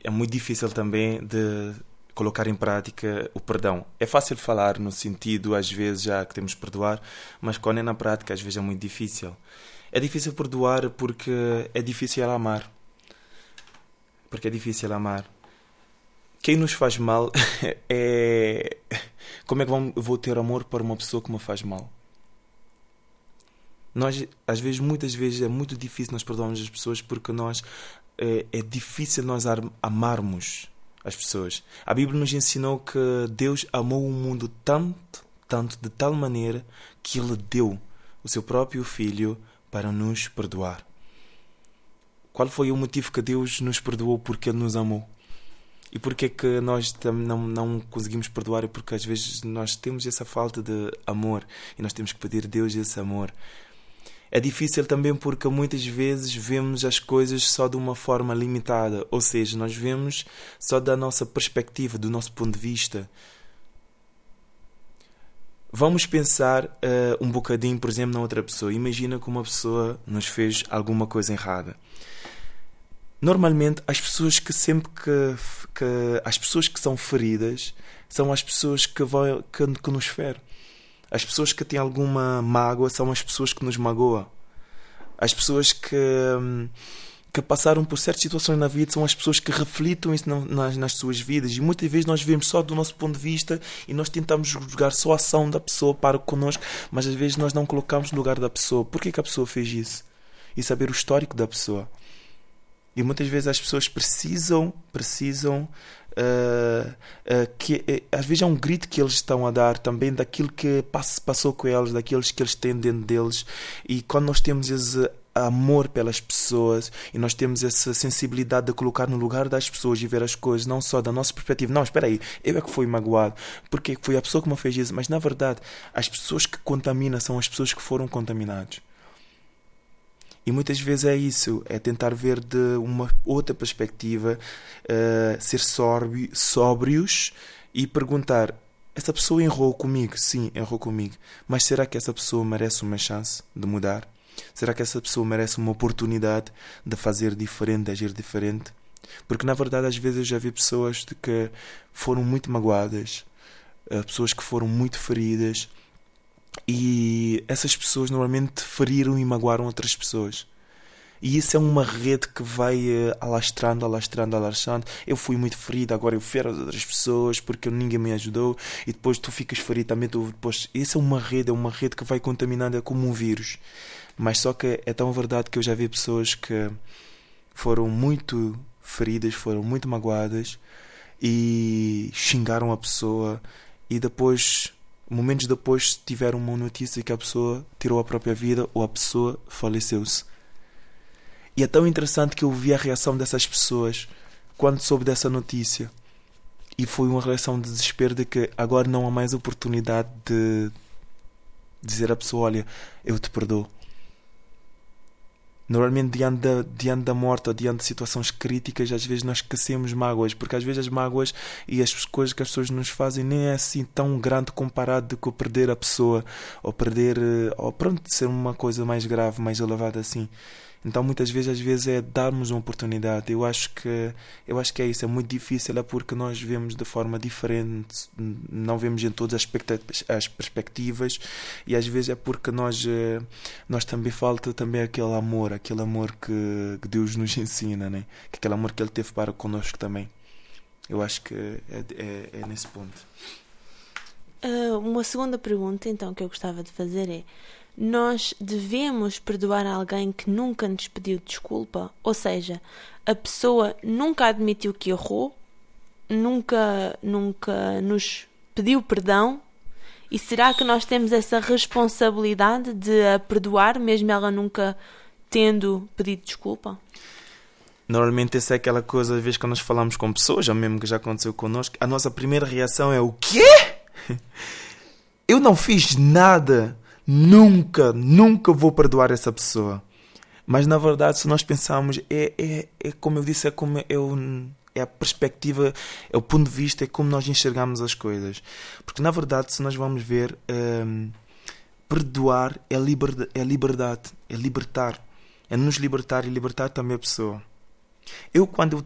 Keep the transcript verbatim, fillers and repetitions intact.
é muito difícil também de colocar em prática o perdão. É fácil falar no sentido, às vezes, já que temos que perdoar, mas quando é na prática, às vezes é muito difícil. É difícil perdoar porque é difícil amar. Porque é difícil amar. Quem nos faz mal é... Como é que eu vou ter amor para uma pessoa que me faz mal? Nós, às vezes, muitas vezes, é muito difícil nós perdoarmos as pessoas porque nós... É, é difícil nós amarmos as pessoas. A Bíblia nos ensinou que Deus amou o mundo tanto, tanto, de tal maneira que Ele deu o seu próprio Filho para nos perdoar. Qual foi o motivo que Deus nos perdoou? Porque Ele nos amou. E porquê que nós não, não conseguimos perdoar? É porque às vezes nós temos essa falta de amor e nós temos que pedir a Deus esse amor. É difícil também porque muitas vezes vemos as coisas só de uma forma limitada, ou seja, nós vemos só da nossa perspectiva, do nosso ponto de vista. Vamos pensar uh, um bocadinho, por exemplo, na outra pessoa. Imagina que uma pessoa nos fez alguma coisa errada. Normalmente, as pessoas que sempre que, que as pessoas que são feridas são as pessoas que, vão, que, que nos ferem. As pessoas que têm alguma mágoa são as pessoas que nos magoam. As pessoas que, que passaram por certas situações na vida são as pessoas que reflitam isso nas, nas suas vidas. E muitas vezes nós vemos só do nosso ponto de vista e nós tentamos julgar só a ação da pessoa para connosco, mas às vezes nós não colocamos no lugar da pessoa. Por que que a pessoa fez isso? E saber o histórico da pessoa. E muitas vezes as pessoas precisam, precisam uh, uh, que uh, às vezes é um grito que eles estão a dar também daquilo que pass- passou com eles, daqueles que eles têm dentro deles. E quando nós temos esse amor pelas pessoas e nós temos essa sensibilidade de colocar no lugar das pessoas e ver as coisas não só da nossa perspectiva, não, espera aí, eu é que fui magoado, porque foi a pessoa que me fez isso, mas na verdade as pessoas que contaminam são as pessoas que foram contaminadas. E muitas vezes é isso, é tentar ver de uma outra perspectiva, uh, ser sóbrio, sóbrios e perguntar, essa pessoa errou comigo? Sim, errou comigo. Mas será que essa pessoa merece uma chance de mudar? Será que essa pessoa merece uma oportunidade de fazer diferente, de agir diferente? Porque na verdade às vezes eu já vi pessoas de que foram muito magoadas, uh, pessoas que foram muito feridas, e essas pessoas normalmente feriram e magoaram outras pessoas. E isso é uma rede que vai uh, alastrando, alastrando, alastrando. Eu fui muito ferido, agora eu fero as outras pessoas porque ninguém me ajudou. E depois tu ficas ferido também. Tu, depois... Isso é uma rede, é uma rede que vai contaminando, é como um vírus. Mas só que é tão verdade que eu já vi pessoas que foram muito feridas, foram muito magoadas e xingaram a pessoa e depois... Momentos depois tiveram uma notícia que a pessoa tirou a própria vida ou a pessoa faleceu-se. E é tão interessante que eu vi a reação dessas pessoas quando soube dessa notícia. E foi uma reação de desespero de que agora não há mais oportunidade de dizer à pessoa, olha, eu te perdoo. Normalmente diante da, diante da morte ou diante de situações críticas, às vezes nós esquecemos mágoas, porque às vezes as mágoas e as coisas que as pessoas nos fazem nem é assim tão grande comparado com perder a pessoa ou perder, ou pronto, ser uma coisa mais grave, mais elevada assim. Então muitas vezes, às vezes é darmos uma oportunidade. Eu acho que, eu acho que é isso, é muito difícil, é porque nós vemos de forma diferente, não vemos em todas as perspectivas e às vezes é porque nós, nós também falta também aquele amor, aquele amor que, que Deus nos ensina, né? Aquele amor que Ele teve para connosco também. Eu acho que é, é, é nesse ponto. Uh, uma segunda pergunta então que eu gostava de fazer é: nós devemos perdoar alguém que nunca nos pediu desculpa? Ou seja, a pessoa nunca admitiu que errou, nunca, nunca nos pediu perdão, e será que nós temos essa responsabilidade de a perdoar, mesmo ela nunca tendo pedido desculpa? Normalmente essa é aquela coisa, às vezes que nós falamos com pessoas, ou mesmo que já aconteceu connosco, a nossa primeira reação é: o quê? Eu não fiz nada. Nunca, nunca vou perdoar essa pessoa. Mas na verdade, se nós pensarmos, é, é, é como eu disse, é, como eu, é a perspectiva, é o ponto de vista, é como nós enxergamos as coisas. Porque na verdade, se nós vamos ver, hum, perdoar é liberdade, é liberdade, é libertar, é nos libertar e libertar também a pessoa. Eu, quando eu